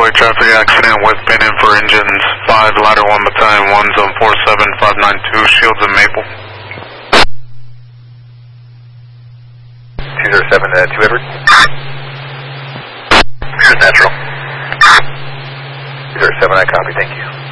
highway traffic accident with pin in for engines 5, ladder 1 battalion 1, zone 47592, Shields and Maple. 207 2 Edward. Here's natural. 207, I copy, thank you.